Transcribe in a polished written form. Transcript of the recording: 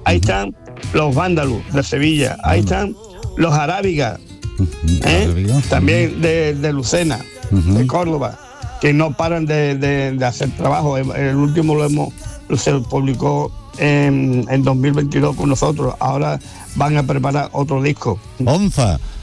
ahí están los Vándalos de Sevilla, ahí están los Arábigas, también de Lucena, de Córdoba, que no paran de hacer trabajo. El último se publicó en 2022 con nosotros. Ahora van a preparar otro disco. Onza.